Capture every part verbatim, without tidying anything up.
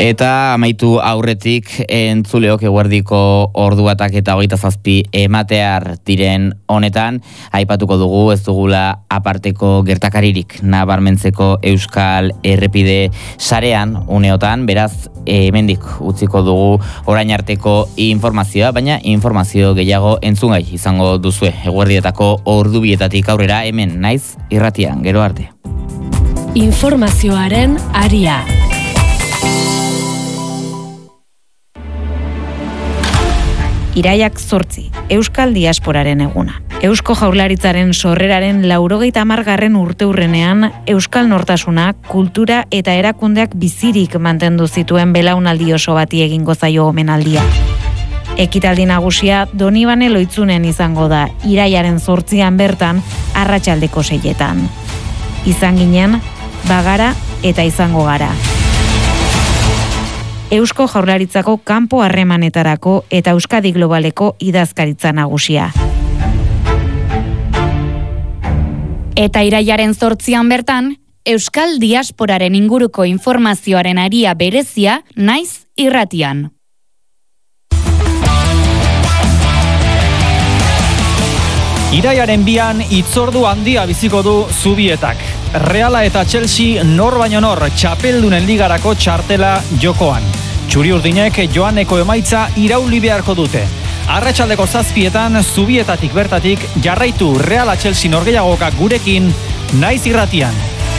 Eta amaitu aurretik entzuleok eguerdiko orduatak eta hogeita zazpi ematear diren honetan, aipatuko dugu ez dugula aparteko gertakaririk nabarmentzeko Euskal Errepide sarean uneotan, beraz hemendik utziko dugu orain arteko informazioa, baina informazio gehiago entzungai izango duzue eguerdietako ordubietatik aurrera hemen naiz irratian, gero arte. Informazioaren aria. Iraiak zortzi, Euskal Diasporaren eguna. Eusko Jaurlaritzaren sorreraren laurogeita hamargarren urteurrenean Euskal Nortasuna, kultura eta erakundeak bizirik mantendu zituen belaunaldi oso bati egingo zaio omenaldia. Ekitaldi nagusia Donibane Loitzunen izango da, iraiaren zortzian bertan, arratsaldeko seietan. Izan ginen, bagara eta izango gara. Eusko Jaurlaritzako kanpo harremanetarako eta Euskadi Globaleko idazkaritza nagusia. Eta iraiaren zortzian bertan, Euskal Diasporaren inguruko informazioaren aria berezia naiz irratian. Iraiaren bian hitzordu handia biziko du Zubietak. Reala eta Chelsea nor baino nor txapeldunen ligarako txartela jokoan. Txuri-urdinek joaneko emaitza irauli beharko dute. Arratsaldeko zazpietan Zubietatik bertatik jarraitu Reala Chelsea norgehiagoka gurekin naiz irratian.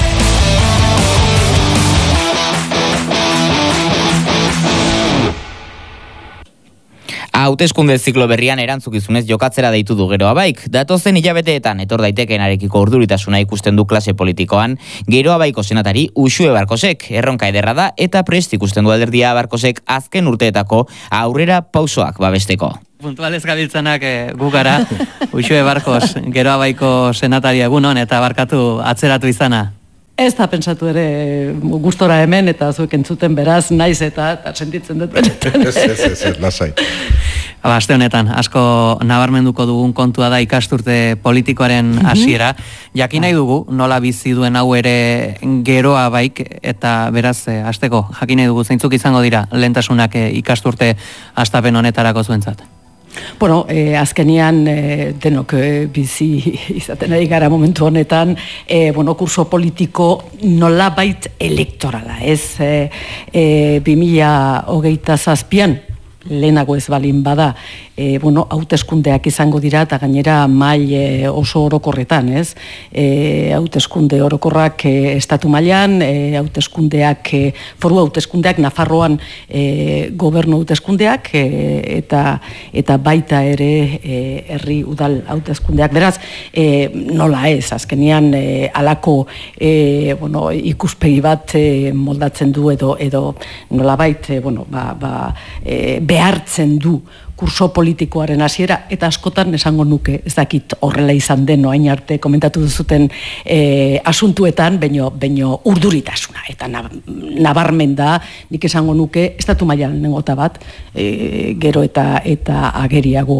Hauteskunde ziklo berrian erantzukizunez jokatzera deitu du Geroa Baik. Datozen hilabeteetan etor daitekenarekiko urduritasuna ikusten du klase politikoan, Geroa Baiko senatari Uxue Barkosek erronka ederra da eta prest ikusten du alderdia Barkosek azken urteetako aurrera pausoak babesteko. Puntualez gabiltzanak e, gu gara, Uxue Barkos, Geroa Baiko senatari egunon eta barkatu atzeratu izana. Ez da pensatu ere gustora hemen eta zuek entzuten beraz naiz eta, eta sentitzen dut benetan. Ez, ez, ez, ez, lasai. Aste honetan, asko nabarmenduko dugun kontua da ikasturte politikoaren hasiera. Jakin nahi dugu, nola bizi duen hau ere Geroa Baik eta beraz, hasteko jakin nahi dugu zeintzuk izango dira lehentasunak ikasturte hastapen honetarako zuentzat. Bueno, eh, azkenian eh, denok eh, bizi izaten ari gara momentu honetan, eh, bueno, kurso politiko nolabait elektorala, ez? Eh, eh, bi mila hogeita zazpian, lehenago ez balin bada, e, bueno, hauteskundeak izango dira eta gainera mai e, oso orokorretan, ez? E, hauteskunde orokorrak e, estatu mailan, e, hauteskundeak, e, foru hauteskundeak, Nafarroan e, gobernu hauteskundeak e, eta eta baita ere e, herri udal hauteskundeak. Beraz, e, nola ez, azkenian e, alako e, bueno, ikuspegi bat e, moldatzen du edo edo nolabait e, bueno, ba, ba, e, behartzen du kurso politikoaren hasiera eta askotan esango nuke, ez dakit horrela izan den orain arte komentatu duzuten e, asuntuetan, baino baino urduritasuna eta nabarmen da, nik esango nuke estatu mailan negota bat, e, gero eta eta ageriago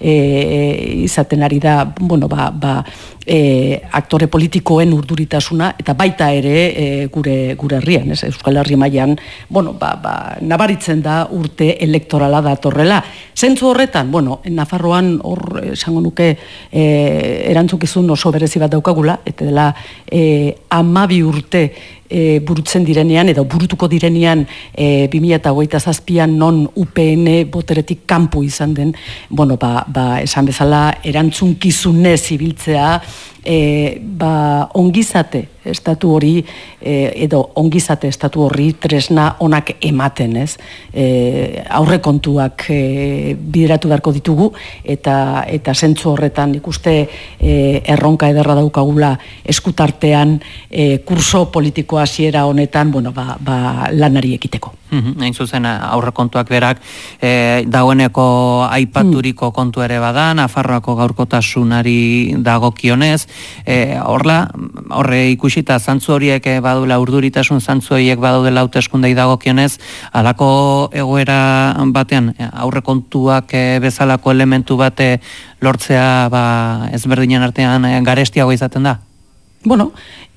e, izaten ari da, bueno, ba, ba E, aktore politikoen urduritasuna eta baita ere e, gure gure herrian, ez? Euskal Herri mailan, bueno, ba, ba, nabaritzen da urte elektorala datorrela. Zentzu horretan, bueno, Nafarroan hor esango nuke e, erantzukizun oso berezi bat daukagula, eta dela e, hamabi urte E, burutzen direnean edo burutuko direnean e, bi mila hogeita zazpian non U P N boteretik kanpo izan den, bueno, ba, ba, esan bezala erantzunkizunez ibiltzea, e, ba, ongizate estatu hori e, edo ongizate estatu horri tresna onak ematen, ez? E, aurrekontuak e, bideratu beharko ditugu eta eta zentzu horretan ikuste e, erronka ederra daukagula eskutartean e, kurso politiko hasiera honetan, bueno, ba, ba lanari ekiteko. Mm-hmm. Hain zuzen aurrekontuak berak e, dagoeneko aipaturiko kontu ere bada, Nafarroako gaurkotasunari dagokionez, e, horla, horre ikusita zantzu horiek badula urduritasun zantzu horiek badaudela hauteskundei dagokionez, halako egoera batean aurrekontuak bezalako elementu bate lortzea ba, ezberdinen artean garestiago izaten da? Bueno,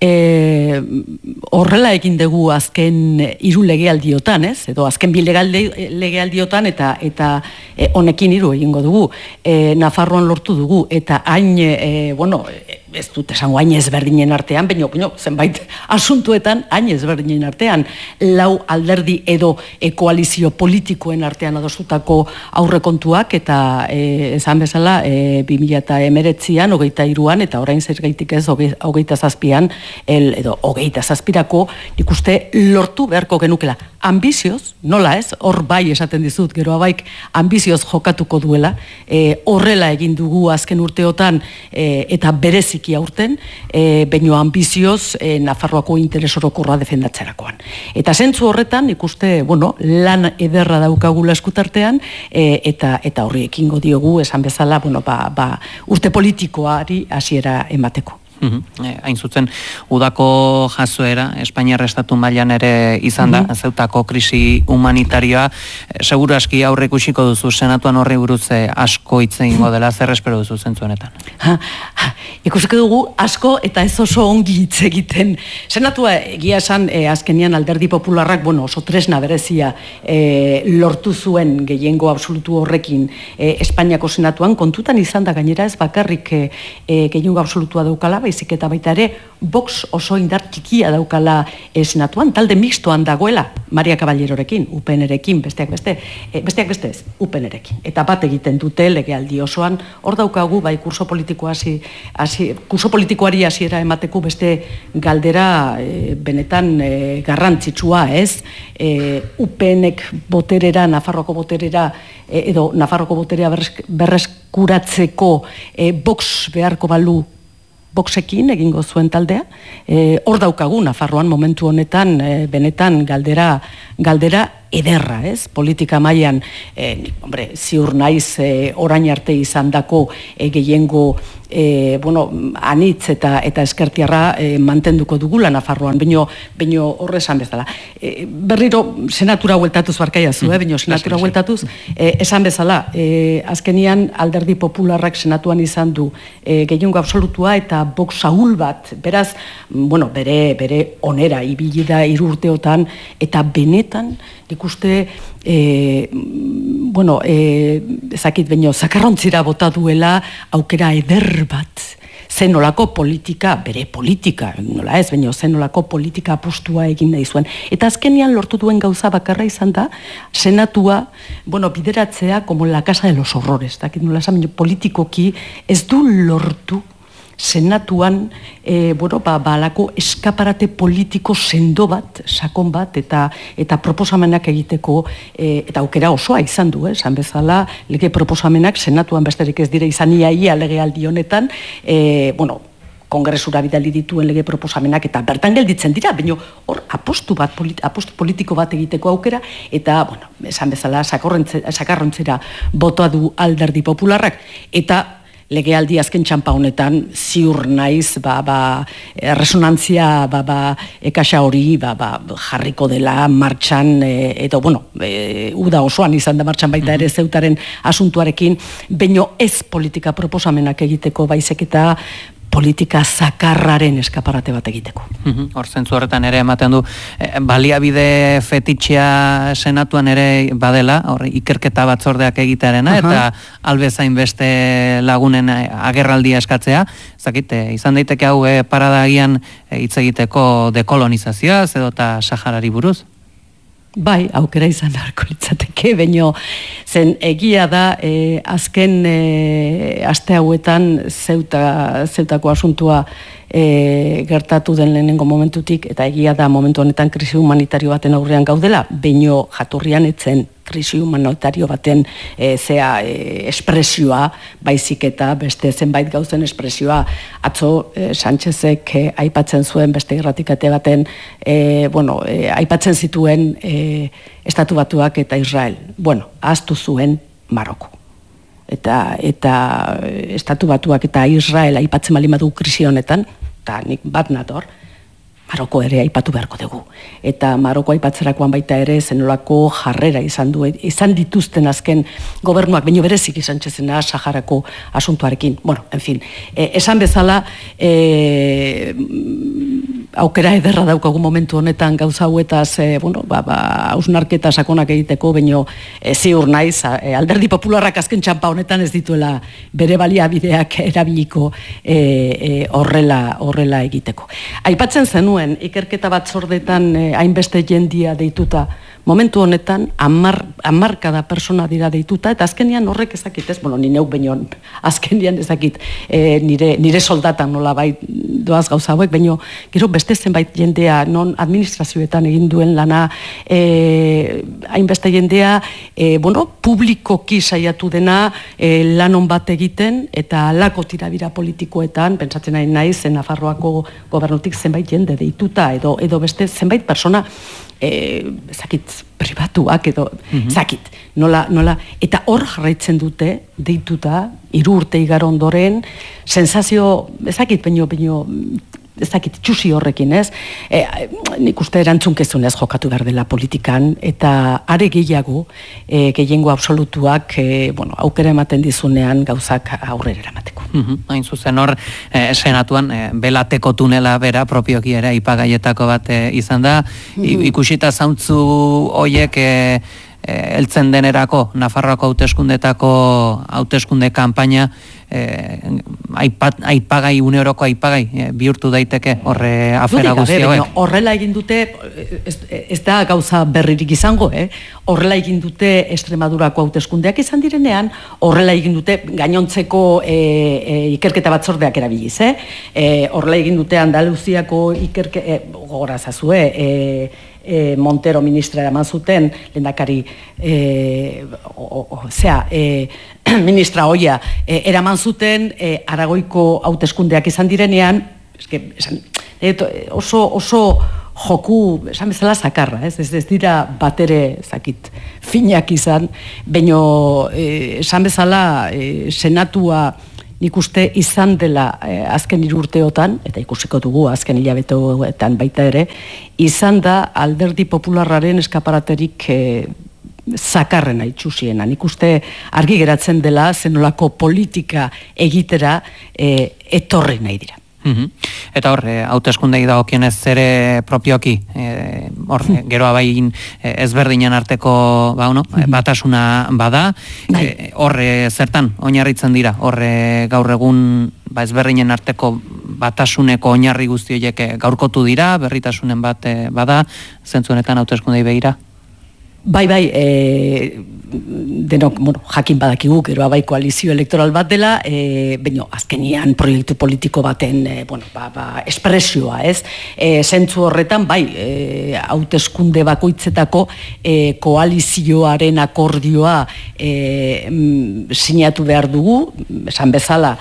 e, horrela egin dugu azken hiru legealdiotan, ez? Edo azken bi legealdiotan eta eta e, honekin hiru egingo dugu. E, Nafarroan lortu dugu eta hain, e, bueno, ez dut esango hain ezberdinen artean, baina zenbait asuntuetan hain ezberdinen artean, lau alderdi edo e, koalizio politikoen artean adostutako aurrekontuak eta e, esan bezala e, bi mila hemeretzian, hogeita hiruan eta orain zergaitik ez hogeita zazpian, el, edo hogeita zazpirako nik uste lortu beharko genukela. Ambizioz, nola ez, hor bai esaten dizut, geroa baik ambizioz jokatuko duela, e, horrela egin dugu azken urteotan e, eta bereziki aurten, e, baino ambizioz e, Nafarroako interes orokorra defendatzerakoan. Eta zentzu horretan, ikuste, bueno, lan ederra daukagula eskutartean, e, eta eta horri ekingo diogu, esan bezala, bueno, ba, ba, urte politikoari hasiera emateko. Uhum. E, hain zuzen, udako jazoera, Espainiar estatu mailan ere izan da, uhum. Zeutako krisi humanitarioa, e, seguru aski aurre ikusiko duzu, senatuan horri buruz asko hitz egingo dela, zer espero duzu zentzu honetan? Ha, ha, ikusiko dugu asko eta ez oso ongi hitz egiten. Senatua egia esan, e, azkenian alderdi popularrak, bueno, oso tresna berezia e, lortu zuen gehiengo absolutu horrekin e, Espainiako senatuan, kontutan izan da gainera ez bakarrik e, e, gehiengo absolutua daukala, baizik eta baita ere Vox oso indar txikia daukala e, senatuan, talde mixtoan dagoela Maria Caballerorekin, U P N-erekin, besteak beste, e, besteak beste ez, U P N-erekin. Eta bat egiten dute legealdi osoan, hor daukagu bai kurso politiko hasi, hasi kurso politikoari hasiera emateko beste galdera e, benetan e, garrantzitsua, ez? E, U P N-ek boterera, Nafarroako boterera e, edo Nafarroako boterea berreskuratzeko e, Vox beharko balu Voxekin egingo zuen taldea, e, hor daukagu Nafarroan momentu honetan e, benetan galdera galdera ederra, ez? Politika mailan, e, hombre, ziur naiz e, orain arte izandako e, gehiengo e, bueno, anitz eta eta eskertiarra e, mantenduko dugula Nafarroan, baino baino horre esan bezala. E, berriro senatura hueltatuz barkaiazu, mm. eh, baino senatura hueltatuz, e, esan bezala, e, azkenian alderdi popularrak senatuan izan du e, gehiengo absolutua eta Vox ahul bat, beraz, bueno, bere bere onera ibili da hiru urteotan eta benetan ikuste, e, bueno, e, ezakit baino, zakarrontzira bota duela aukera eder bat, zenolako politika, bere politika, nola ez, baino, zenolako politika apustua egin nahi zuen. Eta azkenian lortu duen gauza bakarra izan da, senatua, bueno, bideratzea, como la casa de los horrores, dakit nola esan, baino, politikoki ez du lortu senatuan, e, bueno, ba, balako eskaparate politiko sendo bat, sakon bat, eta eta proposamenak egiteko, e, eta aukera osoa izan du, eh, esan bezala, lege proposamenak senatuan besterik ez dire izan iaia legealdi honetan, e, bueno, kongresura bidali dituen lege proposamenak eta bertan gelditzen dira, baina hor apostu bat, politi, apostu politiko bat egiteko aukera, eta, bueno, esan bezala, sakarrontzera bota du alderdi popularrak, eta legealdi azken txampa honetan ziur naiz ba, ba, resonantzia ba, ba, ekasa hori ba, ba, jarriko dela martxan e, edo bueno, e, uda osoan izan da martxan baita ere zeutaren asuntuarekin, baino ez politika proposamenak egiteko baizik eta politika zakarraren eskaparate bat egiteko. Hor zentzu horretan ere ematen du, baliabide fetitxea senatuan ere badela, hor ikerketa batzordeak egitearena, eta albezain beste lagunen agerraldia eskatzea, zakit, izan daiteke hau e, paradagian hitz egiteko dekolonizazioaz edo eta Saharari buruz? Bai, aukera izan beharko litzateke, baino zen egia da e, azken e, aste hauetan zeuta, zeutako asuntua e, gertatu den lehenengo momentutik, eta egia da momentu honetan krisi humanitario baten aurrean gaudela, baino jatorrian etzen krisi humanitario baten e, zea e, espresioa, baizik eta beste zenbait gauzen espresioa. Atzo e, Sánchezek e, aipatzen zuen beste irratikate baten, e, bueno, e, aipatzen zituen e, Estatu Batuak eta Israel. Bueno, ahaztu zuen Maroko. Eta, eta Estatu Batuak eta Israel aipatzen bali madu krisi honetan, eta nik bat nator, Maroko ere aipatu beharko dugu. Eta Maroko aipatzerakoan baita ere zenolako jarrera izan du, izan dituzten azken gobernuak, baino berezik izan txezena Saharako asuntuarekin. Bueno, en fin, eh, esan bezala, eh, aukera ederra daukagu momentu honetan gauza hauetaz, eh, bueno, ba, ba, hausnarketa sakonak egiteko, baino eh, ziur naiz, eh, alderdi popularrak azken txampa honetan ez dituela bere baliabideak erabiliko eh, eh, horrela, horrela egiteko. Aipatzen zenuen, ikerketa batzordetan eh, hainbeste jendia deituta, momentu honetan hamar hamarkada persona dira deituta, eta azkenian horrek ezakit, ez, bueno, ni neuk baino azkenian ezakit eh, nire, nire soldatan nola bai doaz gauza hauek, baino gero beste zenbait jendea non administrazioetan egin duen lana, eh, hainbeste jendea eh, bueno, publikoki saiatu dena eh, lanon bat egiten, eta lako tirabira politikoetan, pentsatzen nahi naiz, Nafarroako gobernutik zenbait jende deituta, edo, edo beste zenbait persona Eh, zakit, pribatuak edo, mm-hmm. zakit, nola, nola, eta hor jarraitzen dute, deituta, hiru urte igaro ondoren, sensazio, ezakit, baino, baino, ezakit, txusi horrekin, ez? E, nik uste erantzunkezunez jokatu behar dela politikan, eta are gehiago, e, gehiengo absolutuak, e, bueno, aukera ematen dizunean gauzak aurrera eramateko. Mm-hmm. Hain zuzen hor, eh, senatuan, eh, belateko tunela bera, propioki ere, ipagaietako bat eh, izan da, mm-hmm. ikusita zauntzu hoiek, eh, heltzen denerako, Nafarroako hauteskundetako hauteskunde kanpaina, eh, aipat, aipagai, une oroko aipagai, eh, bihurtu daiteke horre afera guzti hauek. Horrela egin dute, ez, ez da gauza berririk izango, eh? Horrela egin dute Extremadurako hauteskundeak izan direnean, horrela egin dute gainontzeko e, e, ikerketa batzordeak erabiliz, eh? E, horrela egin dute Andaluziako ikerke, e, gogorazazue, e, E, Montero ministra eraman zuten, lehendakari e, o, o, zera, e, ministra hoia e, eraman zuten e, Aragoiko hauteskundeak izan direnean, eske, esan, e, oso, oso joku, esan bezala zakarra, ez, ez, ez dira batere zakit finak izan, baino e, esan bezala e, senatua nik uste izan dela eh, azken hiru urteotan, eta ikusiko dugu azken hilabeteotan baita ere, izan da alderdi popularraren eskaparaterik eh, zakarrena itxusiena. Nik uste argi geratzen dela zenolako politika egitera eh, etorri nahi dira. Mm-hmm. Eta hor, hauteskundei dagokionez ere propioki, e, hor, gero abain ezberdinen arteko ba, uno, mm-hmm. batasuna bada, e, hor, zertan, oinarritzen dira, hor, gaur egun ba, ezberdinen arteko batasuneko oinarri guzti horiek gaurkotu dira, berritasunen bat e, bada, zentzuenetan hauteskundei begira? Bai, bai, e, denok, bueno, jakin badakigu, gero abai koalizio elektoral bat dela, e, baina azkenian proiektu politiko baten, e, bueno, ba, ba, espresioa, ez? E, zentzu horretan, bai, e, hauteskunde bakoitzetako e, koalizioaren akordioa e, m, sinatu behar dugu, esan bezala,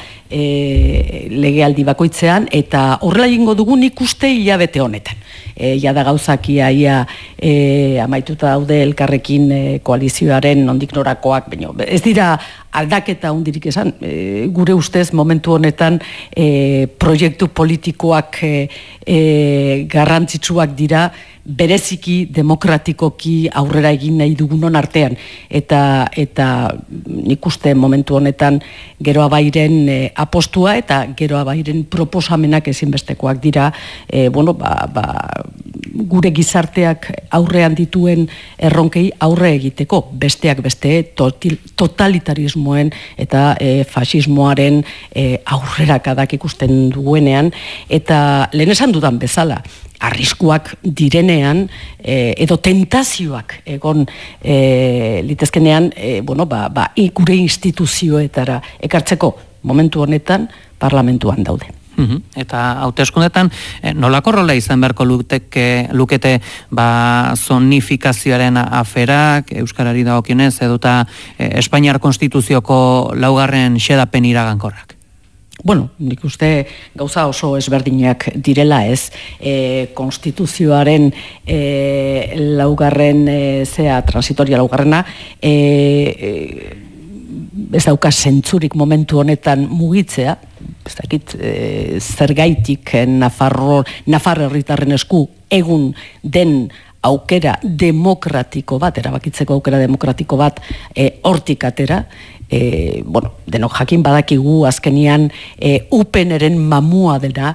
e, legealdi bakoitzean, eta horrela egingo dugu nik uste hilabete honetan. E, jada gauzakia ia e, amaituta daude elkarrekin e, koalizioaren nondik norakoak, baina ez dira aldaketa hundirik esan, e, gure ustez momentu honetan e, proiektu politikoak e, e, garrantzitsuak dira, bereziki demokratikoki aurrera egin nahi dugunon artean, eta eta nik uste momentu honetan Geroa Bairen e, apostua eta Geroa Bairen proposamenak ezinbestekoak dira, e, bueno, ba, ba, gure gizarteak aurrean dituen erronkei aurre egiteko, besteak beste totil, totalitarismoen eta e, fasismoaren e, aurrerakadak ikusten duguenean, eta lehen esan dudan bezala, arriskuak direnean eh, edo tentazioak egon eh, litezkenean eh, bueno, ba, ba, gure instituzioetara ekartzeko momentu honetan parlamentuan daude. Uhum. Eta hauteskundetan eh, nolako rola izan beharko lukete, lukete ba, zonifikazioaren aferak, euskarari dagokionez, edota eh, Espainiar Konstituzioko laugarren xedapen iragankorrak? Bueno, nik uste gauza oso ezberdinak direla, ez, e, konstituzioaren e, laugarren, e, zea, transitoria laugarrena, e, e, ez dauka zentzurik momentu honetan mugitzea, ez dakit, e, zergaitik Nafarro, Nafar herritarren esku egun den aukera demokratiko bat, erabakitzeko aukera demokratiko bat e, hortik atera, e, bueno, denok jakin badakigu azkenian e, upeneren mamua dena,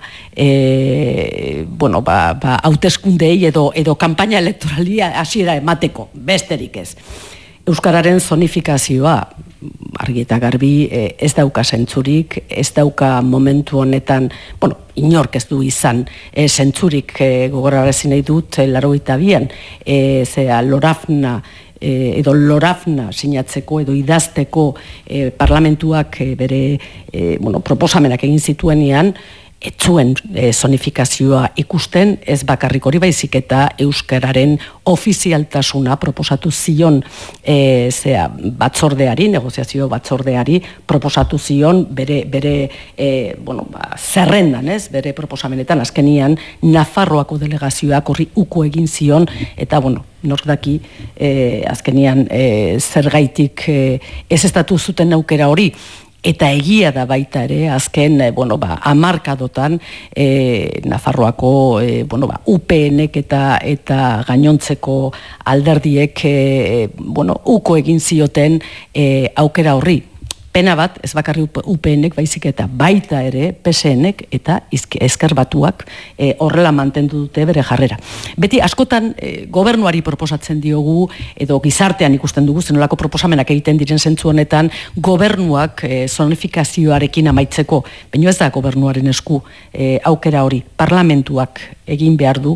e, bueno, ba, ba, hauteskundei edo, edo kanpaina elektoralia hasiera emateko, besterik ez. Euskararen zonifikazioa, argi eta garbi, ez dauka zentzurik, ez dauka momentu honetan, bueno, inork ez du izan e, zentzurik e, gogorarazi nahi dut, e, laurogeita bian, e, zera Lorafna, e, edo Lorafna sinatzeko edo idazteko e, parlamentuak e, bere e, bueno, proposamenak egin zituenean, ez zuen e, zonifikazioa ikusten, ez bakarrik hori baizik eta euskararen ofizialtasuna proposatu zion e, zera, batzordeari, negoziazio batzordeari proposatu zion bere, bere e, bueno, ba, zerrendan, ez, bere proposamenetan, azkenian Nafarroako delegazioak horri uko egin zion, eta bueno, nork daki e, azkenian e, zergaitik e, ez estatu zuten aukera hori. Eta egia da baita ere, azken, bueno, ba, hamarkadotan e, Nafarroako e, bueno, ba, U P N-ek eta, eta gainontzeko alderdiek e, bueno, uko egin zioten e, aukera horri. Pena bat, ez bakarri U P N-ek baizik eta baita ere P S N-ek eta Ezker Batuak e, horrela mantendu dute bere jarrera. Beti askotan e, gobernuari proposatzen diogu edo gizartean ikusten dugu zenolako proposamenak egiten diren zentzu honetan gobernuak e, zonifikazioarekin amaitzeko, baina ez da gobernuaren esku e, aukera hori, parlamentuak egin behar du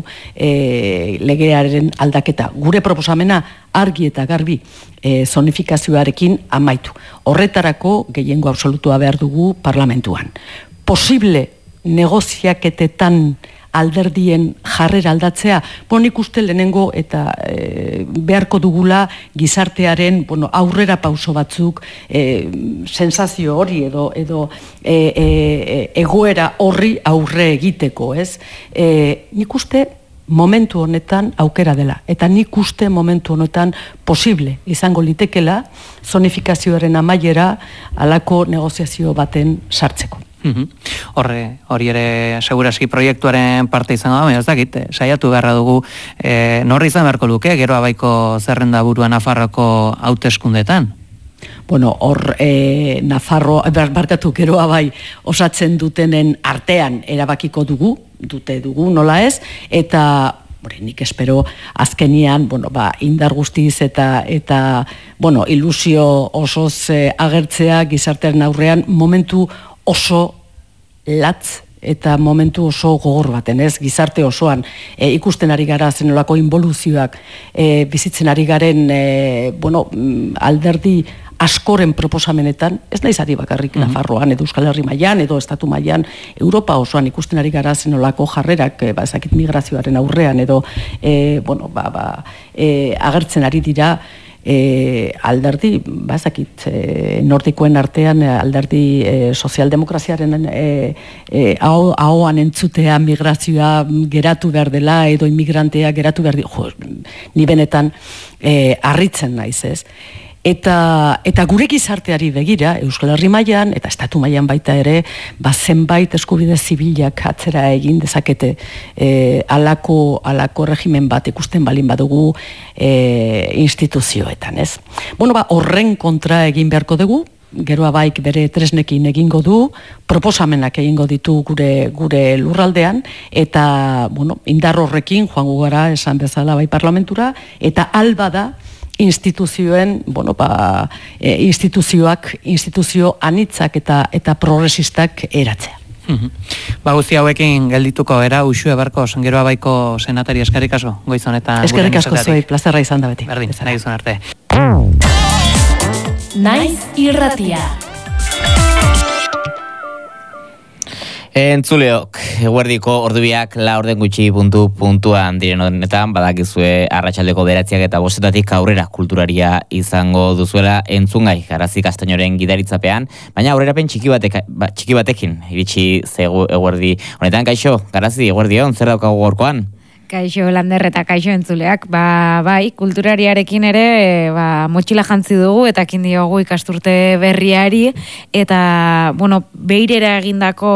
e, legearen aldaketa. Gure proposamena argi eta garbi e, zonifikazioarekin amaitu. Horretarako gehiengo absolutua behar dugu parlamentuan. Posible negoziaketetan alderdien jarrera aldatzea, bon ikuste lehenengo eta e, beharko dugula gizartearen bueno, aurrera pauso batzuk, e, sensazio hori edo, edo e, e, egoera horri aurre egiteko, ez? E, nik uste momentu honetan aukera dela, eta nik uste momentu honetan posible izango litekela zonifikazioaren amaiera halako negoziazio baten sartzeko. Horre, hori ere seguraski proiektuaren parte izango da, baina ez dakit, saiatu beharra dugu e, norri izan beharko luke, gero abaiko zerrenda burua Nafarroko hauteskundetan? Bueno, hor e, Nafarro, barkatu gero abai osatzen dutenen artean erabakiko dugu, dute dugu, nola ez, eta Bore, nik espero azkenian, bueno, ba, indar guztiz eta eta bueno, ilusio osoz eh, agertzea gizartearen aurrean momentu oso latz eta momentu oso gogor baten, ez? Gizarte osoan e, ikusten ari gara zenolako involuzioak e, bizitzen ari garen e, bueno, alderdi askoren proposamenetan, ez naiz ari bakarrik mm-hmm. Nafarroan, edo Euskal Herri mailan, edo Estatu mailan, Europa osoan ikusten ari gara zenolako jarrerak, e, ba, ezakit migrazioaren aurrean, edo e, bueno, ba, ba, e, agertzen ari dira, E, alderdi, ba, ezakit, e, nordikoen artean alderdi e, sozialdemokraziaren e, e, aho, ahoan entzutea migrazioa geratu behar dela edo inmigrantea geratu behar dela, jo, ni benetan e, harritzen naiz, ez? Eta, eta gure gizarteari begira, Euskal Herri mailan eta Estatu mailan baita ere, ba zenbait eskubide zibilak atzera egin dezakete e, alako, alako regimen bat ikusten balin badugu e, instituzioetan, ez? Bueno, ba, horren kontra egin beharko dugu, gero abaik bere tresnekin egingo du, proposamenak egingo ditu gure gure lurraldean, eta, bueno, indar horrekin joango gara esan bezala bai parlamentura, eta alba da, instituzioen, bueno, ba, e, instituzioak, instituzio anitzak eta eta progresistak eratzea. Mm-hmm. Ba, guzti hauekin geldituko era Uxue Barkos, gero abaiko senatari eskerrik asko goiz honetan. Eskerrik asko zuei, plazerra izan da beti. Berdin, nahi duzun arte. Naiz irratia. Entzuleok, eguerdiko ordubiak la orden gutxi puntu puntuan diren honetan, badakizue arratsaldeko beratziak eta bostetatik aurrera kulturaria izango duzuela entzungai, Garazi Kastainoren gidaritzapean, baina aurrerapen txiki, batek, ba, txiki batekin, iritsi zegu eguerdi honetan. Kaixo, Garazi, eguerdion, zer daukagu gorkoan? Kaixo Lander eta kaixo entzuleak, ba, bai, kulturariarekin ere ba, motxila jantzi dugu eta ekin diogu ikasturte berriari eta, bueno, beirera egindako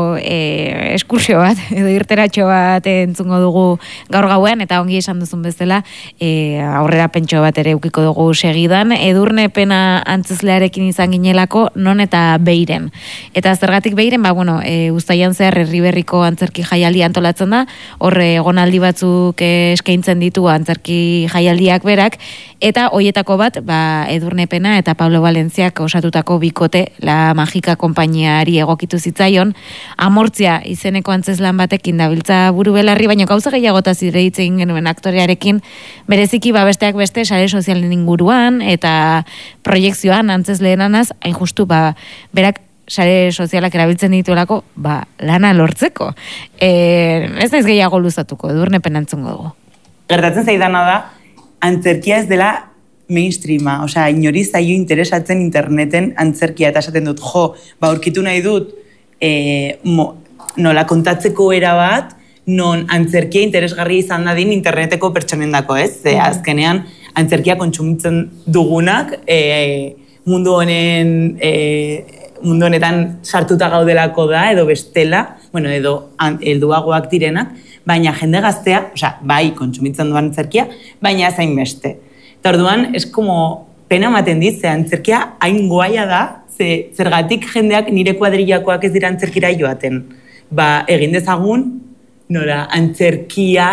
e, eskursio bat, edo irteratxo bat entzungo dugu gaur gauean eta ongi esan duzun bezala e, aurrera pentso bat ere ukiko dugu segidan, Edurne Pena antzezlearekin izan ginelako non eta beiren. Eta zergatik beiren, ba, bueno, e, uztaian zehar Herriberriko antzerki jaialdi antolatzen da, horre egonaldi batzuk eskaintzen ditu antzerki jaialdiak berak, eta hoietako bat, ba, Edurne Pena eta Pablo Valentziak osatutako bikote, La Magika konpainiari egokitu zitzaion, Amortzia izeneko antzeslan batekin dabiltza buru belarri, baina gauza gehiagota zire hitz egin genuen aktorearekin, bereziki ba besteak beste sare sozialen inguruan, eta proiekzioan antzeslehenanaz, hain justu, ba, berak sare sozialak erabiltzen dituelako, ba, lana lortzeko. E, ez naiz gehiago luzatuko, Edurne Pena entzungo dugu. Gertatzen zaidana da, antzerkia ez dela mainstreama, osea, inori zaio interesatzen interneten antzerkia, eta esaten dut, jo, ba, aurkitu nahi dut, e, mo, nola kontatzeko era bat, non antzerkia interesgarria izan dadin interneteko pertsonendako, ez? Ze, azkenean, antzerkia kontsumitzen dugunak, e, mundu honen... E, mundu honetan sartuta gaudelako da, edo bestela, bueno, edo helduagoak direnak, baina jende gaztea, osea, bai, kontsumitzen duan antzerkia, baina ez hain beste. Eta orduan, ez como pena ematen dit, ze antzerkia hain goaia da, ze zergatik jendeak nire kuadrillakoak ez dira antzerkira joaten. Ba, egin dezagun, nola, antzerkia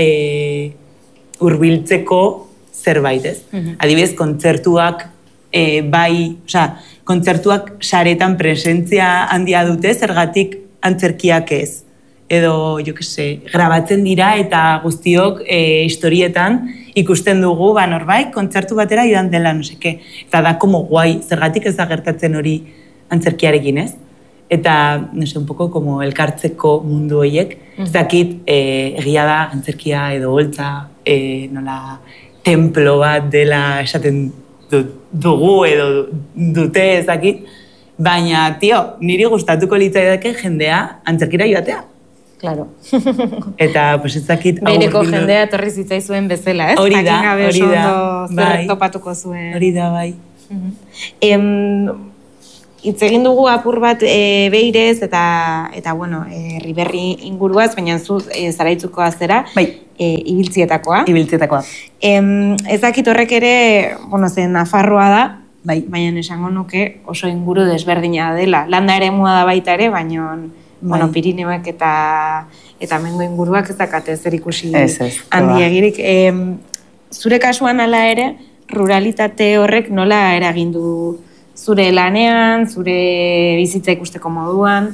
e, hurbiltzeko zerbait, ez? Mm-hmm. Adibidez, kontzertuak e, bai, osea, kontzertuak saretan presentzia handia dute, zergatik antzerkiak ez. Edo, jo que se, grabatzen dira eta guztiok e, historietan ikusten dugu, ba, norbait, kontzertu batera idan dela, no seke. Eta da, como guai, zergatik ez da gertatzen hori antzerkiarekin, ez? Eta, no se, un poco como elkartzeko mundu horiek, ez dakit, e, egia da, antzerkia edo holtza, e, nola, templo bat dela esaten dugu edo dute ez dakit, baina, tio, niri gustatuko litzaidake jendea antzerkira joatea. Claro. Eta, pues ez dakit... Bereko jendea etorri zitzaizuen bezala, ez? Hori da, hori da. Zer topatuko zuen. Hori da, bai. Em... Itz egin dugu apur bat e, beirez eta, eta bueno, e, Herriberri inguruaz, baina zu e, zaraitzukoa zera, bai. e, ibiltzietakoa. Ibiltzietakoa. Em, ez dakit horrek ere, bueno, zen Nafarroa da, bai. Baina esango nuke oso inguru desberdina dela. Landa ere mua da baita ere, baina bai. Bueno, Pirineoek eta, eta mengo inguruak ez dakate zer ikusi handi egirik. Em, zure kasuan ala ere, ruralitate horrek nola eragindu zure lanean, zure bizitza ikusteko moduan?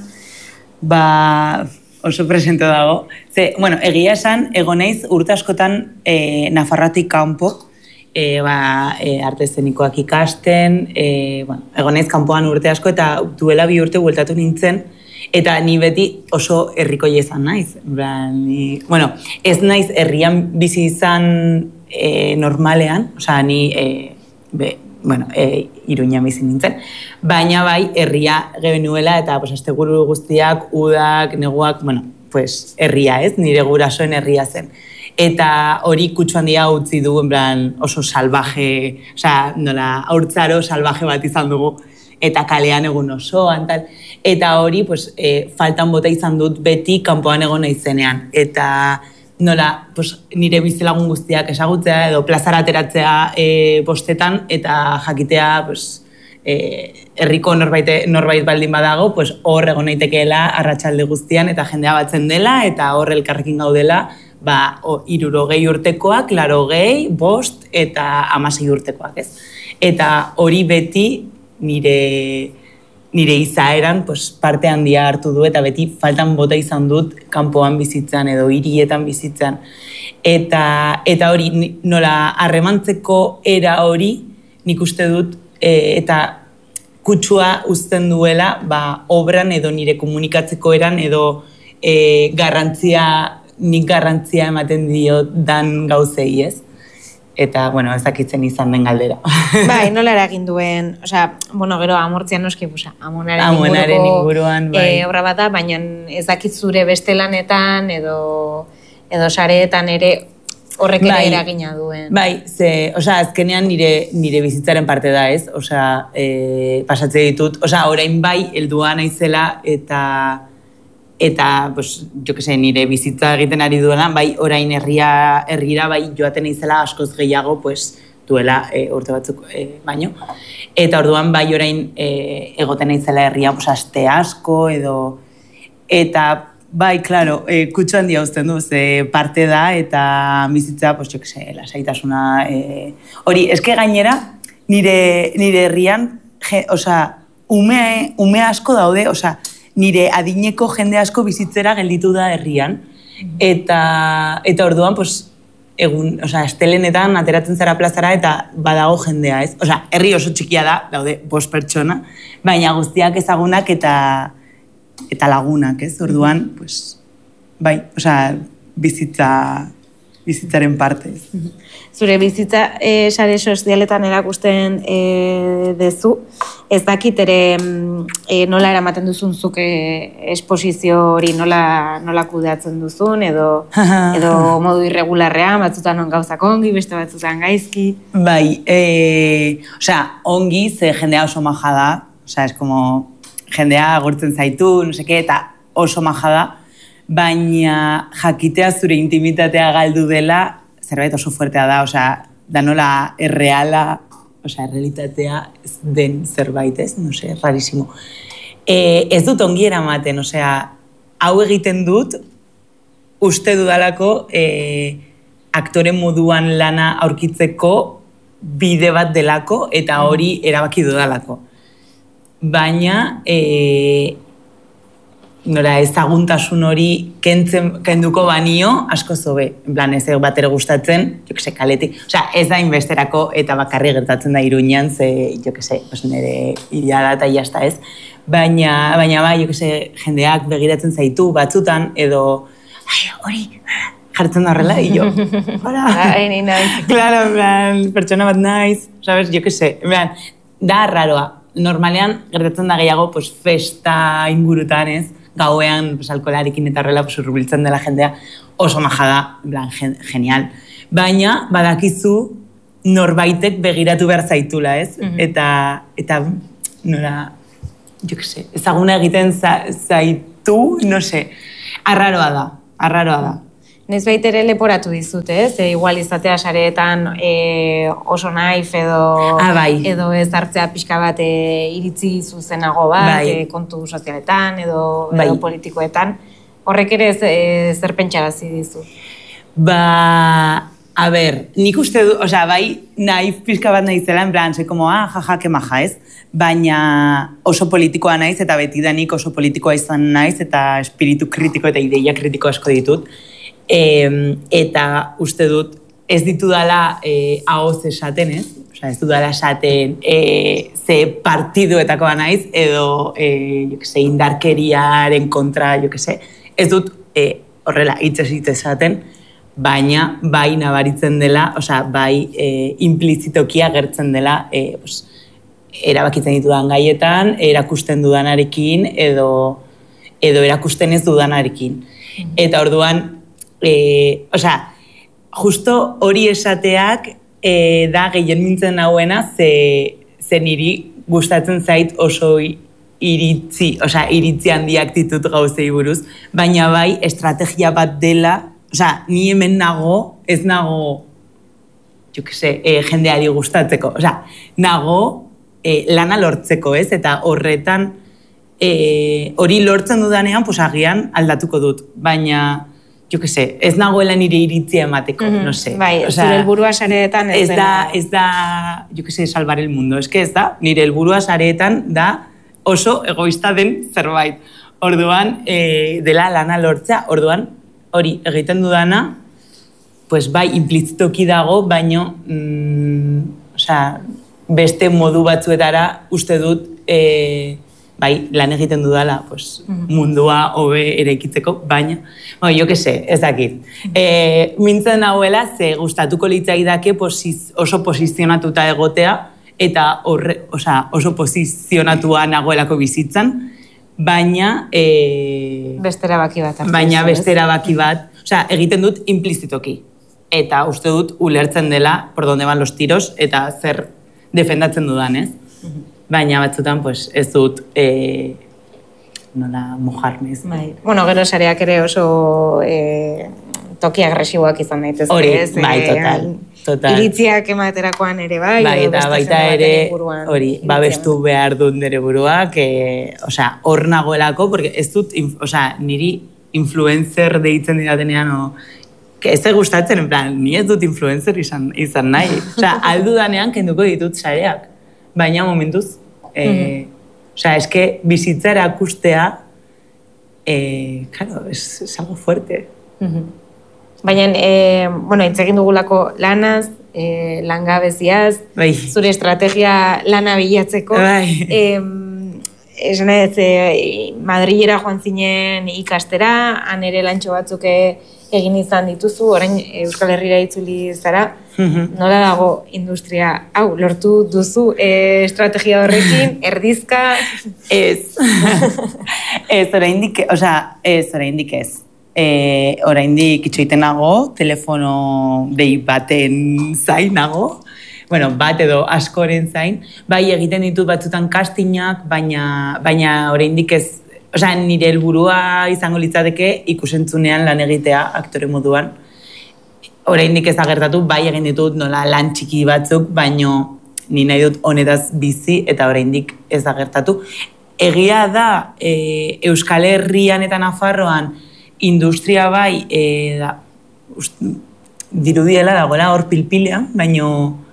Ba, oso presente dago. Ze, bueno, egia esan, egoneiz urte askotan e, Nafarroatik kanpo, e, ba, e, arte eszenikoak ikasten, e, bueno, egoneiz kanpoan urte asko, eta duela bi urte bueltatu nintzen, eta ni beti oso herrikoia izan naiz. Ba, ni, bueno, ez naiz herrian bizi izan e, normalean, osea, ni... E, be, bueno, e, Iruña bizi nintzen, baina bai, herria gebenuela eta pues, asteguru guztiak, udak, neguak, bueno, pues, herria ez, nire gurasoen herria zen. Eta hori kutsu handia utzi du, en plan, oso salvaje, osea, nola, haurtzaro salvaje bat izan dugu, eta kalean egun osoan, tal. Eta hori, pues, e, faltan bota izan dut beti kanpoan egon naizenean. Eta nola, pues, nire bizilagun guztiak esagutzea edo plazara ateratzea e, bostetan eta jakitea pues, e, herriko norbait, norbait baldin badago, pues, hor egon naitekeela arratsalde guztian eta jendea batzen dela eta hor elkarrekin gaudela ba, hirurogei urtekoak, larogei, bost eta hamasei urtekoak, ez? Eta hori beti nire... nire izaeran pues, parte handia hartu du eta beti faltan bota izan dut kanpoan bizitzan edo hirietan bizitzan. Eta, eta hori nola harremantzeko era hori nik uste dut e, eta kutsua uzten duela ba, obran edo nire komunikatzeko eran edo e, garrantzia, nik garrantzia ematen dio dan gauzei, ez? Eta, bueno, ezakitzen izan den galdera. Bai, nola eragin duen, osea, bueno, gero Amortzia noski, busa, amonaren, amonaren inguruan, bai. E, obra bat da, baina ez dakit zure beste lanetan, edo edo sareetan ere horrek ere Bai. eragina duen. Bai, ze, osea, azkenean nire, nire bizitzaren parte da, ez? Osea, e, pasatze ditut, osea, orain bai, heldua naizela eta eta, pues, jo que se, nire bizitza egiten ari duela, bai, orain herria, herrira, bai, joaten naizela askoz gehiago, pues, duela e, urte batzuk e, baino. Eta orduan, bai, orain e, egoten naizela herria, pues, aste asko, edo, eta, bai, claro, e, kutsu handia uzten du, ze parte da, eta bizitza, pues, jo que se, lasaitasuna, e, hori, eske gainera, nire, nire herrian, je, osea, ume, ume asko daude, osea, nire adineko jende asko bizitzera gelditu da herrian, eta, eta orduan, pues, egun, osea, estelenetan ateratzen zara plazara eta badago jendea, ez? Osea, herri oso txikia da, daude bost pertsona, baina guztiak ezagunak eta eta lagunak, ez? Orduan, pues, bai, osea, bizitza, bizitzaren parte, ez? Zure bizitza e, sare sozialetan erakusten e, dezu, ez dakit ere e, nola eramaten duzun zuk e, esposizio hori nola, nola kudeatzen duzun, edo, edo modu irregularrean, batzutan on gauzak ongi, beste batzutan gaizki. Bai, e, osea, ongi, ze jendea oso maja da, osea, es como jendea agurtzen zaitu, no seke, eta oso maja da, baina jakitea zure intimitatea galdu dela, zerbait oso fuertea da, osea, da nola erreala, osea, errealitatea ez den zerbait, ez? No sé, rarísimo. E, ez dut ongi eramaten, osea, hau egiten dut, uste dudalako e, aktore moduan lana aurkitzeko bide bat delako, eta hori erabaki dudalako. Baina, e, nora ezaguntasun hori kentzen, kenduko banio asko zobe. En plan, ez bat ere gustatzen, jo que se, kaletik. Osea, ez da inbesterako eta bakarri gertatzen da Iruñan, ze, jo que se, pues nire iria da eta jazta ez. Baina, baina bai, jo que se, jendeak begiratzen zaitu batzutan, edo, ai, hori, jartzen da horrela, y jo, hola. Ai, ni naiz. Claro, en plan, pertsona bat naiz, sabes, jo que se, en plan, da raroa. Normalean, gertatzen da gehiago, pues, festa ingurutan, ez? Gauean, pues, alkoholarekin eta horrela, pues, urbiltzen dela jendea oso maja da, en plan, gen, genial. Baina, badakizu, norbaitek begiratu behar zaitula, ez? Mm-hmm. Eta, eta, nora, jo que se, ezaguna egiten za, zaitu, no se, arraroa da, arraroa da. Nez baita ere leporatu dizute, ez? E, igual izatea sareetan e, oso naif edo, ah, bai. edo ez hartzea pixka bat e, iritzi zuzenago bat, bai. e, kontu sozialetan edo, bai. edo politikoetan. Horrek ere ez, e, zer pentsarazi dizu? Ba, a ber, nik uste du, osea, bai, naif pixka bat naizela, en plan, ze como, ah, jaja, que maja, ez? Baina oso politikoa naiz eta betidanik oso politikoa izan naiz eta espiritu kritiko eta ideia kritiko asko ditut. E, eta uste dut ez ditudala e, ahoz esaten, ez? Osea, ez dudala esaten e, ze partiduetakoa naiz edo e, jo que se, indarkeriaren kontra, jo que se. Ez dut e, horrela hitzez hitz esaten, baina bai nabaritzen dela, osea, bai e, implizitoki agertzen dela e, pues, erabakitzen ditudan gaietan, erakusten dudanarekin edo, edo erakusten ez dudanarekin. Eta orduan, E, osea, justo hori esateak e, da gehien mintzen nauena, ze, ze niri gustatzen zait oso iritzi, osea, iritzi handiak ditut gauzei buruz, baina bai estrategia bat dela, osea, ni hemen nago, ez nago, jo que se, e, jendeari gustatzeko, osea, nago e, lana lortzeko, ez, eta horretan e, hori lortzen dudanean, pues agian aldatuko dut, baina jo que se, ez nagoela nire iritzia emateko, mm-hmm. no sé. Bai, o sea, zure helburua sareetan ez, ez da, ez da, jo que se, salvar el mundo. Ez que ez da, nire helburua sareetan da oso egoista den zerbait. Orduan, e, dela lana lortzea, orduan, hori egiten dudana, pues bai, implizitoki dago, baino, mm, o sea, beste modu batzuetara uste dut, e, bai, lan egiten dudala, pues, mundua hobe eraikitzeko, baina, bai, jo que se, ez dakit. E, mintzen hauela, ze gustatuko litzaidake posiz, oso posizionatuta egotea, eta horre, osa, oso posizionatua nagoelako bizitzan, baina... E, beste erabaki bat. Baina beste erabaki bat. osea, egiten dut implizitoki. Eta uste dut ulertzen dela por donde van los tiros eta zer defendatzen dudan, ez? Baina batzutan, pues, ez dut eh, nola mojarme, ez? Bai. Bueno, gero sareak ere oso eh, toki agresiboak izan daitezke, hori, ez? bai, total. Total. Iritziak ematerakoan ere bai, bai, eta baita ere, hori, babestu iritzia. behar dut nire buruak, e, osea, hor nagoelako, porque ez dut, osea, niri influencer deitzen didatenean, o, ez da gustatzen, en plan, ni ez dut influencer izan, izan nahi. Osea, aldu danean kenduko ditut sareak, baina momentuz, e, mm-hmm. osea, eske bizitza erakustea, e, claro, es, es algo fuerte. Mm-hmm. Baina, e, bueno, hitz egin dugulako lanaz, e, langabeziaz, bai. Zure estrategia lana bilatzeko. Bai. E, esan ez, e, Madrilera joan zinen ikastera, han ere lantxo batzuk egin izan dituzu, orain Euskal Herrira itzuli zara, mm-hmm. Nola dago industria, hau, lortu duzu e, estrategia horrekin, erdizka? Ez. Ez, oraindik, osea, ez, oraindik ez. E, oraindik itxoitenago, telefono dei baten zainago, bueno, bat edo askoren zain, bai egiten ditut batzutan castingak, baina, baina oraindik ez, osea, nire helburua izango litzateke ikusentzunean lan egitea aktore moduan. Oraindik ez agertatu, bai egin ditut nola lan txiki batzuk, baino ni nahi dut honetaz bizi eta oraindik ez agertatu. Egia da, e, Euskal Herrian eta Nafarroan industria bai, e, da, ust, dirudiela dagoela hor pilpilean, baino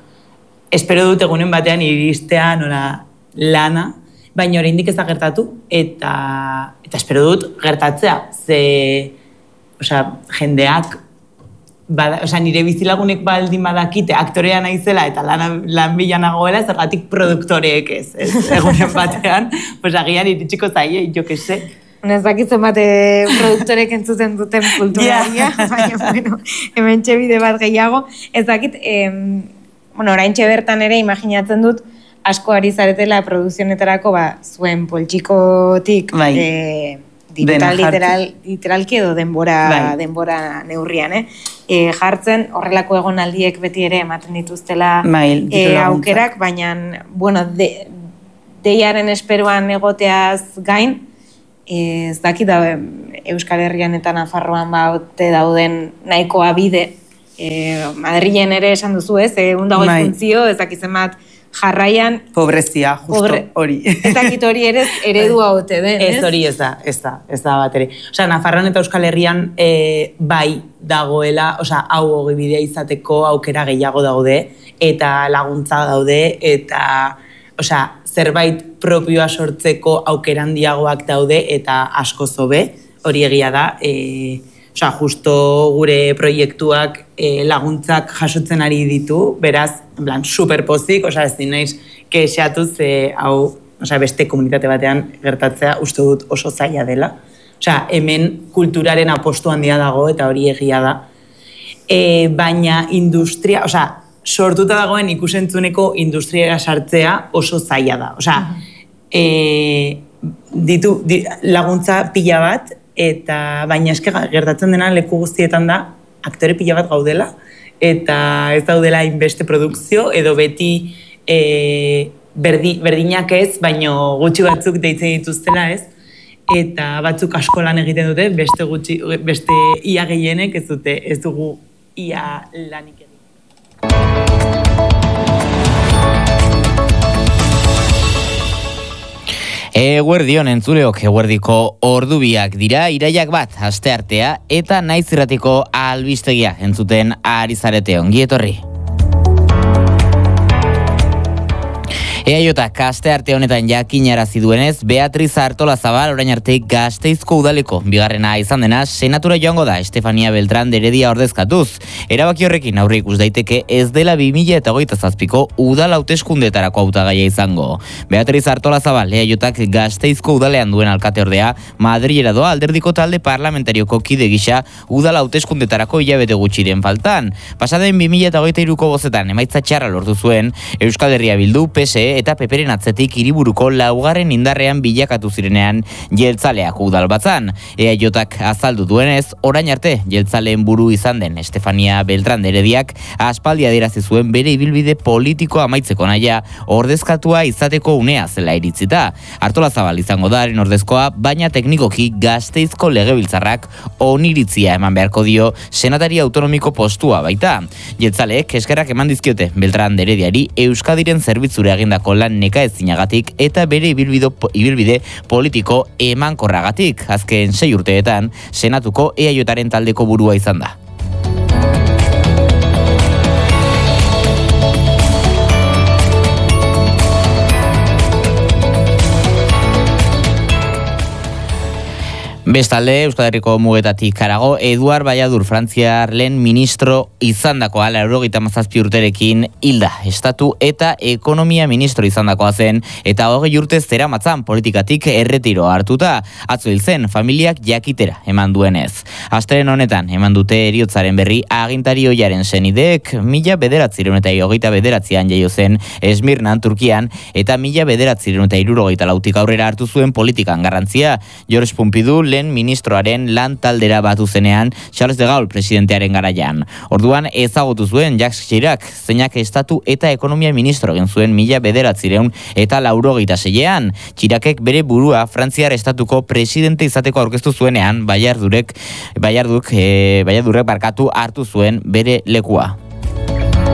espero dut egunen batean iristea nola lana, baina oraindik ez da gertatu, eta, eta espero dut gertatzea, ze, osea, jendeak, bada, osea, nire bizilagunek baldin badakite aktorea naizela eta lan, lan bila nagoela, zergatik produktoreek ez, ez egunen batean, pues agian iritsiko zaie, jo que se. Ez dakitzen bate produktorek entzuten duten kulturaria, yeah. Baina, bueno, hemen txebide bat gehiago. Ez dakit, em, bueno, orain bertan ere imaginatzen dut, asko ari zaretela produzionetarako, ba, zuen poltsikotik, bai. e, digital, literal, literalki edo denbora, bai. denbora neurrian, eh? E, jartzen, horrelako egonaldiek beti ere ematen dituztela bai, e, aukerak, baina, bueno, de, deiaren esperoan egoteaz gain, ez dakit da Euskal Herrian eta Nafarroan baute dauden nahikoa bide. E, Madrilen ere esan duzu ez, egun dago funtzio, ez dakitzen bat jarraian. Pobrezia, justo Pobre, hori. Ez dakit hori ere eredua ote den, ez? Ez hori ez da, ez da, ez da bat ere. Osea, Nafarroan eta Euskal Herrian e, bai dagoela, osea, hau ogibidea izateko aukera gehiago daude, eta laguntza daude, eta, osea, zerbait propioa sortzeko aukera handiagoak daude eta asko zobe, hori egia da. E, osea, justo gure proiektuak e, laguntzak jasotzen ari ditu, beraz, en plan, superpozik, osea, ez dinaiz, kexeatuz, e, hau, osea, beste komunitate batean gertatzea uste dut oso zaila dela. Osea, hemen kulturaren apostu handia dago eta hori egia da. E, baina industria, osea, sortuta dagoen ikusentzuneko industriara sartzea oso zaila da. Osea, e, ditu di, laguntza pila bat, eta baina eske gertatzen dena leku guztietan da aktore pila bat gaudela, eta ez daudela inbeste produkzio, edo beti e, berdi, berdinak ez, baino gutxi batzuk deitzen dituztela ez, eta batzuk asko lan egiten dute, beste, gutxi, beste ia gehienek ez dute, ez dugu ia lanik egiten. Eguerdion entzuleok, eguerdiko ordubiak dira, iraiak bat asteartea eta naiz irratiko albistegia entzuten ari zarete, ongi etorri. Eaiotak aste arte honetan jakinarazi duenez, Beatriz Artolazabal orain arte Gasteizko udaleko bigarrena izan dena senatura joango da Estefania Beltrán de Heredia ordezkatuz. Erabaki horrekin aurre ikus daiteke ez dela bi mila hogeita zazpiko udal hauteskundeetarako hautagaia izango. Beatriz Artolazabal Eaiotak Gasteizko udalean duen alkateordea Madrilera doa alderdiko talde parlamentarioko kide gisa udal hauteskundeetarako hilabete gutxiren faltan. Pasaden bi mila hogeita hiruko bozetan emaitza txarra lortu zuen Euskal Herria Bildu, P S E eta peperen atzetik hiriburuko laugarren indarrean bilakatu zirenean jeltzaleak udalbatzan. E A Jak azaldu duenez, orain arte jeltzaleen buru izan den Estefania Beltrán de Herediak aspaldi adierazi zuen bere ibilbide politiko amaitzeko naia ordezkatua izateko unea zela iritzita. Artolazabal izango da haren ordezkoa, baina teknikoki Gasteizko legebiltzarrak oniritzia eman beharko dio senatari autonomiko postua baita. Jeltzaleek eskerrak eman dizkiote Beltrán de Herediari Euskadiren zerbitzura egindako lan nekaezinagatik eta bere ibilbido, ibilbide politiko emankorragatik. Azken sei urteetan senatuko E A Jaren taldeko burua izan da. Bestalde, Euskal Herriko mugetatik harago, Eduard Balladur Frantziar lehen ministro izandakoa laurogeita hamazazpi urterekin hilda. Estatu eta ekonomia ministro izandakoa zen eta hogei urte zeramatzan politikatik erretiro hartuta. Atzo hil zen familiak jakitera eman duenez. Astelehen honetan eman dute heriotzaren berri agintari ohiaren senideek mila bederatzireun eta hogeita bederatzean jaio zen Esmirnan, Turkian, eta mila bederatzireun eta hirurogeita lautik aurrera hartu zuen politikan garrantzia. Georges Pompidou lehen ministroaren lan taldera batu zenean Charles de Gaulle presidentearen garaian. Orduan ezagutu zuen Jacques Chirac, zeinak estatu eta ekonomia ministro egin zuen mila bederatzireun eta laurogeita seian. Chiracek bere burua Frantziar estatuko presidente izateko aurkeztu zuenean Bayardurek, Bayarduk, e, Bayardurek barkatu hartu zuen bere lekua.